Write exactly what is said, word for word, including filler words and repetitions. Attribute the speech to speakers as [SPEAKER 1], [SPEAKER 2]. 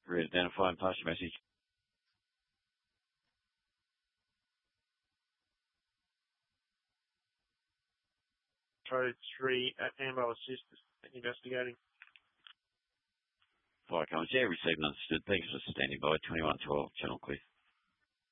[SPEAKER 1] Read identify and pass your message.
[SPEAKER 2] Code three at Ambo Assist investigating.
[SPEAKER 1] Fire comments. Yeah, received and understood. Thanks for standing by. twenty-one twelve, channel clear.